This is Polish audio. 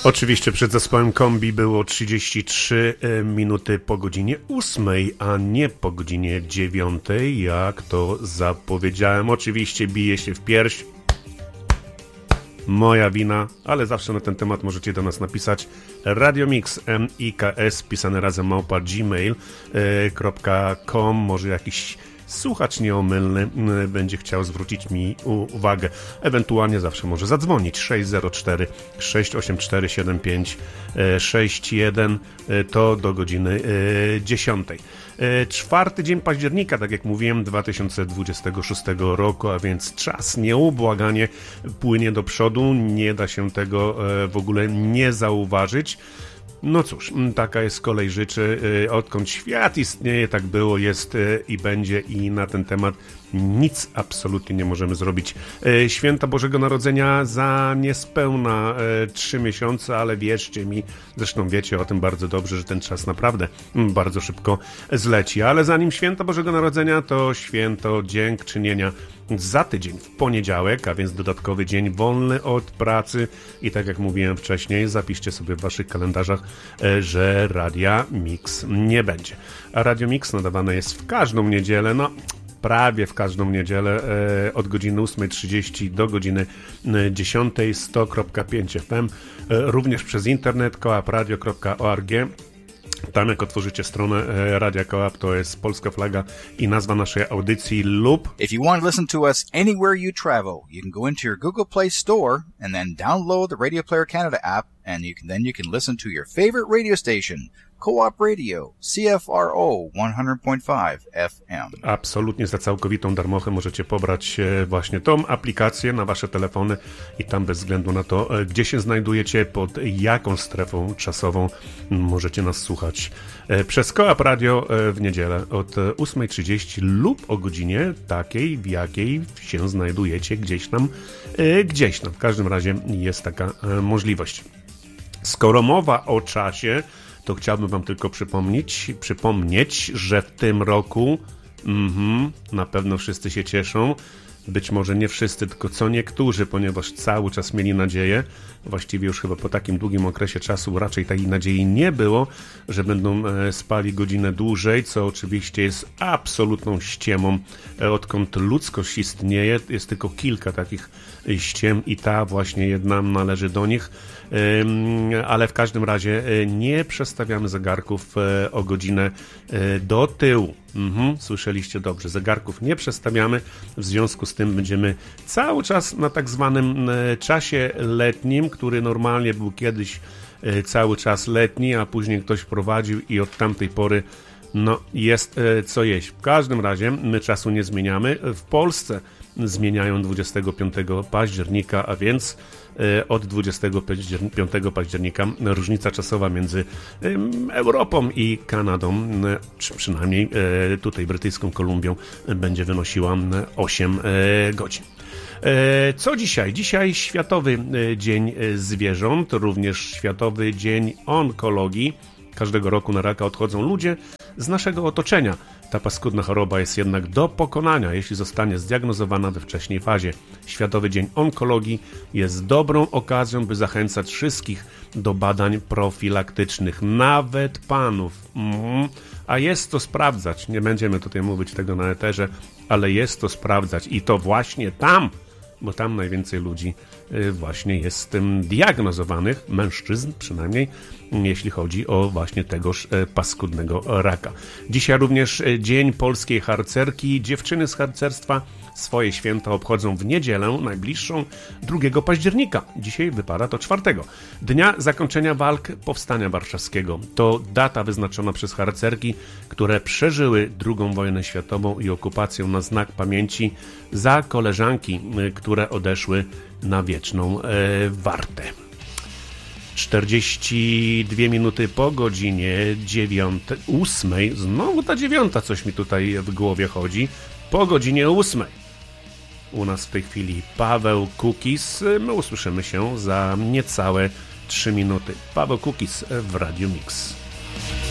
Oczywiście przed zespołem Kombi było 33 minuty po godzinie 8, a nie po godzinie 9, jak to zapowiedziałem. Oczywiście bije się w pierś. Moja wina, ale zawsze na ten temat możecie do nas napisać. Radio Mix, MIKS, pisane razem @gmail.com. Może jakiś słuchacz nieomylny będzie chciał zwrócić mi uwagę. Ewentualnie zawsze może zadzwonić 604 684 7561, to do godziny 10. 4 dzień października, tak jak mówiłem, 2026 roku, a więc czas nieubłaganie płynie do przodu, nie da się tego w ogóle nie zauważyć. No cóż, taka jest kolej rzeczy. Odkąd świat istnieje, tak było, jest i będzie, i na ten temat nic absolutnie nie możemy zrobić. Święta Bożego Narodzenia za niespełna 3 miesiące, ale wierzcie mi, zresztą wiecie o tym bardzo dobrze, że ten czas naprawdę bardzo szybko zleci. Ale zanim Święta Bożego Narodzenia, to święto Dziękczynienia za tydzień, w poniedziałek, a więc dodatkowy dzień wolny od pracy. I tak jak mówiłem wcześniej, zapiszcie sobie w waszych kalendarzach, że Radia Mix nie będzie. A Radio Mix nadawane jest w każdą niedzielę, prawie w każdą niedzielę od godziny 8:30 do godziny 10, 100.5 FM, również przez internet koapradio.org. Tam jak otworzycie stronę Radia Kołap, to jest polska flaga i nazwa naszej audycji lub... If you want to listen to us anywhere you travel, you can go into your Google Play Store and then download the Radio Player Canada app, and you can listen to your favorite radio station, Co-op Radio, CFRO 100.5 FM. Absolutnie za całkowitą darmochę możecie pobrać właśnie tą aplikację na wasze telefony i tam bez względu na to, gdzie się znajdujecie, pod jaką strefą czasową możecie nas słuchać przez Co-op Radio w niedzielę od 8:30 lub o godzinie takiej, w jakiej się znajdujecie gdzieś tam. W każdym razie jest taka możliwość. Skoro mowa o czasie, to chciałbym wam tylko przypomnieć, że w tym roku na pewno wszyscy się cieszą. Być może nie wszyscy, tylko co niektórzy, ponieważ cały czas mieli nadzieję, właściwie już chyba po takim długim okresie czasu raczej takiej nadziei nie było, że będą spali godzinę dłużej, co oczywiście jest absolutną ściemą. Odkąd ludzkość istnieje, jest tylko kilka takich ściem i ta właśnie jedna należy do nich, ale w każdym razie nie przestawiamy zegarków o godzinę do tyłu. Słyszeliście dobrze, zegarków nie przestawiamy, w związku z tym będziemy cały czas na tak zwanym czasie letnim, który normalnie był kiedyś cały czas letni, a później ktoś prowadził i od tamtej pory jest co jeść. W każdym razie my czasu nie zmieniamy. W Polsce zmieniają 25 października, a więc od 25 października różnica czasowa między Europą i Kanadą, czy przynajmniej tutaj brytyjską Kolumbią, będzie wynosiła 8 godzin. Co dzisiaj? Dzisiaj Światowy Dzień Zwierząt, również Światowy Dzień Onkologii. Każdego roku na raka odchodzą ludzie z naszego otoczenia. Ta paskudna choroba jest jednak do pokonania, jeśli zostanie zdiagnozowana we wcześniej fazie. Światowy Dzień Onkologii jest dobrą okazją, by zachęcać wszystkich do badań profilaktycznych, nawet panów. A jest to sprawdzać, nie będziemy tutaj mówić tego na eterze, ale jest to sprawdzać i to właśnie tam, bo tam najwięcej ludzi właśnie jest diagnozowanych, mężczyzn przynajmniej, jeśli chodzi o właśnie tegoż paskudnego raka. Dzisiaj również Dzień Polskiej Harcerki. Dziewczyny z harcerstwa swoje święta obchodzą w niedzielę najbliższą 2 października. Dzisiaj wypada to 4. Dnia zakończenia walk Powstania Warszawskiego. To data wyznaczona przez harcerki, które przeżyły II wojnę światową i okupację, na znak pamięci za koleżanki, które odeszły na wieczną wartę. 42 minuty po godzinie 8. Znowu ta 9, coś mi tutaj w głowie chodzi. Po godzinie 8. U nas w tej chwili Paweł Kukis. My usłyszymy się za niecałe 3 minuty. Paweł Kukis w Radio Mix.